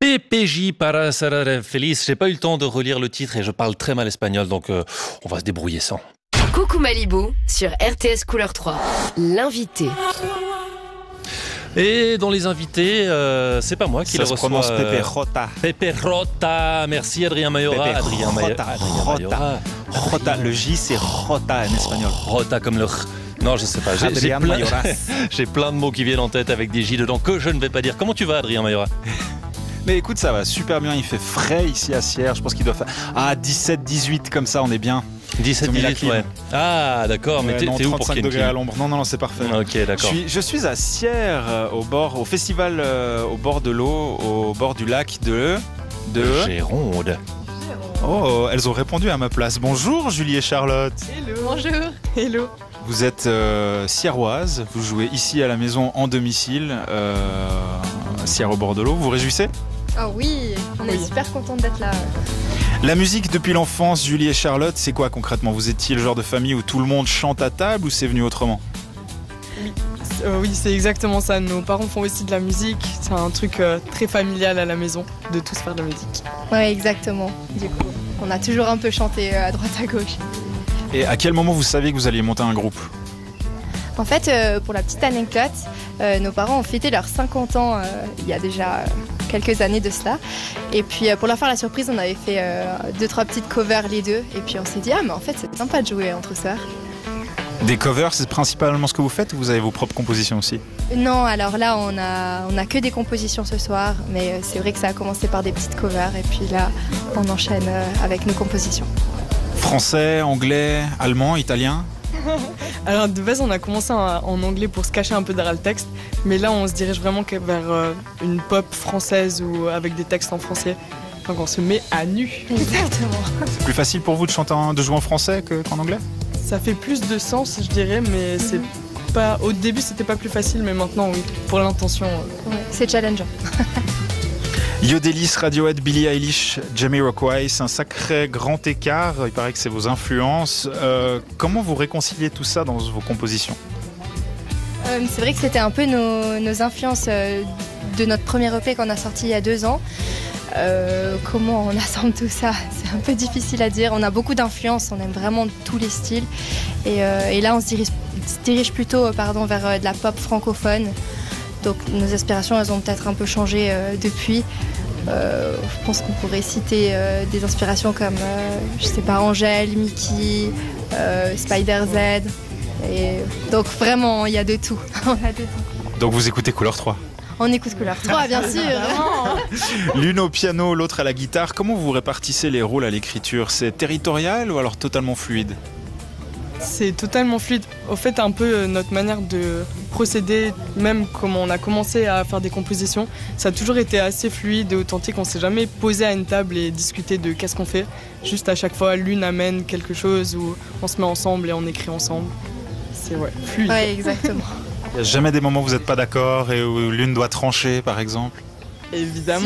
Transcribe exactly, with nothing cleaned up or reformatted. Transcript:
P P J para ser feliz. J'ai pas eu le temps de relire le titre et je parle très mal espagnol, donc euh, on va se débrouiller sans. Coucou Malibu sur R T S Couleur trois. L'invité. Et dans les invités, euh, c'est pas moi qui Ça le se reçois. prononce euh, Pepe Rota. Pepe Rota. Merci Adrien Mayora. Pepe Adrien Mayo- Rota, Adrien Rota. Mayora. Rota, le J c'est Rota en espagnol. Rota comme le r. Non, je sais pas. J'ai, j'ai, Adrien plein, Mayoras. j'ai plein de mots qui viennent en tête avec des J dedans que je ne vais pas dire. Comment tu vas, Adrien Mayora? Mais écoute, ça va super bien, il fait frais ici à Sierre, je pense qu'il doit faire ah, dix-sept dix-huit comme ça, on est bien. dix-sept Ils ont mis la dix-huit, clim. ouais. Ah, d'accord, mais Ouais, t'es, non, t'es où pour trente-cinq qu'il y ait une degrés à clim? l'ombre. Non, non, non, c'est parfait. Ok, Je d'accord. suis, je suis à Sierre, euh, au bord, au festival, euh, au bord de l'eau, au bord du lac de... de... Géronde. Oh, elles ont répondu à ma place. Bonjour Julie et Charlotte. Hello. Bonjour. Hello. Vous êtes euh, sierroise, vous jouez ici à la maison en domicile, euh, Sierre au bord de l'eau, vous vous réjouissez? Ah oui, on est Oui. super contente d'être là. La musique depuis l'enfance, Julie et Charlotte, c'est quoi concrètement? Vous étiez le genre de famille où tout le monde chante à table ou c'est venu autrement? Euh, oui, c'est exactement ça. Nos parents font aussi de la musique. C'est un truc euh, très familial à la maison, de tous faire de la musique. Ouais, exactement. Du coup, on a toujours un peu chanté euh, à droite à gauche. Et à quel moment vous saviez que vous alliez monter un groupe? En fait, euh, pour la petite anecdote, euh, nos parents ont fêté leurs cinquante ans euh, il y a déjà euh, quelques années de cela. Et puis euh, pour leur faire la surprise, on avait fait euh, deux, trois petites covers les deux. Et puis on s'est dit, ah mais en fait c'est sympa de jouer entre sœurs. Des covers, c'est principalement ce que vous faites ou vous avez vos propres compositions aussi? Non, alors là on a, on a que des compositions ce soir. Mais euh, c'est vrai que ça a commencé par des petites covers. Et puis là, on enchaîne euh, avec nos compositions. Français, anglais, allemand, italien? Alors de base, on a commencé en, en anglais pour se cacher un peu derrière le texte. Mais là, on se dirige vraiment que vers euh, une pop française ou avec des textes en français. Donc on se met à nu. Exactement. C'est plus facile pour vous de, chanter en- de jouer en français que- qu'en anglais? Ça fait plus de sens, je dirais, mais c'est pas. Au début, c'était pas plus facile, mais maintenant, oui. Pour l'intention. euh, Ouais, c'est challengeant. Yodelis, Radiohead, Billie Eilish, Jamiroquai, c'est un sacré grand écart, il paraît que c'est vos influences. Euh, comment vous réconciliez tout ça dans vos compositions? Euh, c'est vrai que c'était un peu nos, nos influences euh, de notre premier E P qu'on a sorti il y a deux ans. Euh, comment on assemble tout ça? C'est un peu difficile à dire. On a beaucoup d'influences, on aime vraiment tous les styles. Et, euh, et là, on se dirige, se dirige plutôt euh, pardon, vers euh, de la pop francophone. Donc nos aspirations, elles ont peut-être un peu changé euh, depuis. Euh, je pense qu'on pourrait citer euh, des inspirations comme, euh, je sais pas, Angèle, Mickey, euh, Spider Z. Et donc vraiment, il y a de tout. On a de tout. Donc vous écoutez Couleur trois. On écoute Couleur trois, bien sûr. L'une au piano, l'autre à la guitare. Comment vous répartissez les rôles à l'écriture? C'est territorial ou alors totalement fluide? C'est totalement fluide. Au fait, un peu euh, notre manière de procéder, même comment on a commencé à faire des compositions, ça a toujours été assez fluide et authentique. On s'est jamais posé à une table et discuté de qu'est-ce qu'on fait. Juste à chaque fois, l'une amène quelque chose ou on se met ensemble et on écrit ensemble. C'est ouais, fluide. Ouais, exactement. Il n'y a jamais des moments où vous n'êtes pas d'accord et où l'une doit trancher par exemple? Évidemment.